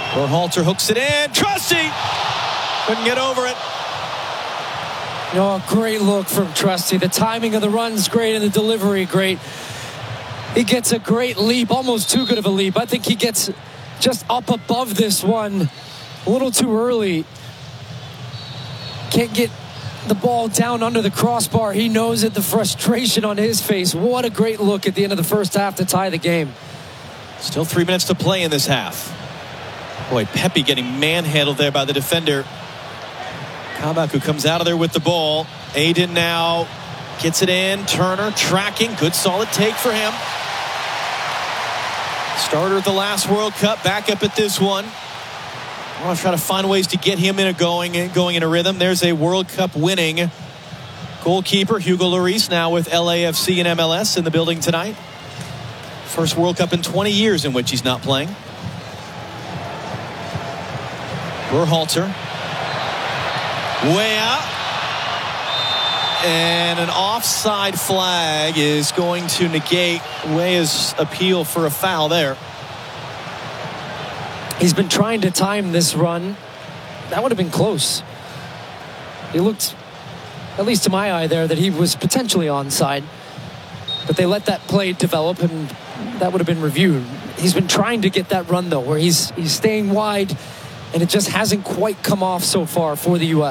Berhalter hooks it in. Trusty couldn't get over it. Oh, great look from Trusty. The timing of the run's great and the delivery great. He gets a great leap, almost too good of a leap. I think he gets just up above this one a little too early. Can't get the ball down under the crossbar. He knows it, the frustration on his face. What a great look at the end of the first half to tie the game. Still 3 minutes to play in this half. Boy, Pepe getting manhandled there by the defender. Kabak, who comes out of there with the ball. Aiden now gets it in. Turner tracking. Good solid take for him. Starter at the last World Cup. Back up at this one. I want to try to find ways to get him going in a rhythm. There's a World Cup winning goalkeeper, Hugo Lloris, now with LAFC and MLS in the building tonight. First World Cup in 20 years in which he's not playing. Berhalter. Way out. And an offside flag is going to negate Weah's appeal for a foul there. He's been trying to time this run. That would have been close. He looked, at least to my eye there, that he was potentially onside. But they let that play develop, and that would have been reviewed. He's been trying to get that run, though, where he's staying wide, and it just hasn't quite come off so far for the U.S.